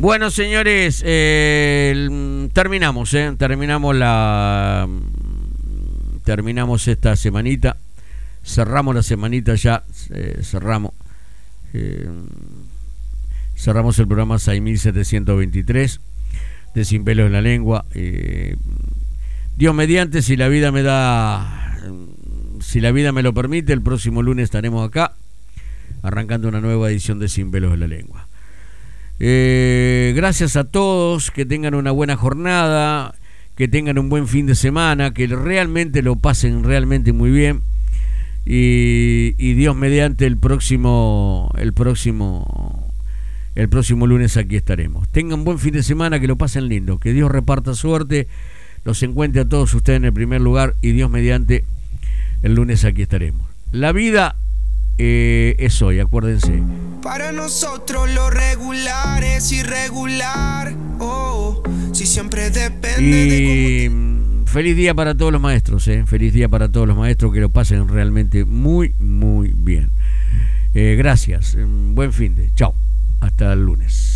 Bueno, señores, terminamos esta semanita, cerramos la semanita ya, cerramos el programa 6723 de Sin Pelos en la Lengua. Dios mediante, si la vida me lo permite, el próximo lunes estaremos acá arrancando una nueva edición de Sin Pelos en la Lengua. Gracias a todos, que tengan una buena jornada, que tengan un buen fin de semana, que realmente lo pasen realmente muy bien, y Dios mediante el próximo lunes aquí estaremos. Tengan un buen fin de semana, que lo pasen lindo, que Dios reparta suerte, los encuentre a todos ustedes en el primer lugar, y Dios mediante el lunes aquí estaremos. La vida es hoy, acuérdense. Para nosotros lo regular es irregular. Si siempre depende y de feliz día para todos los maestros, feliz día para todos los maestros, que lo pasen realmente muy, muy bien. Gracias, buen fin de. Chao, hasta el lunes.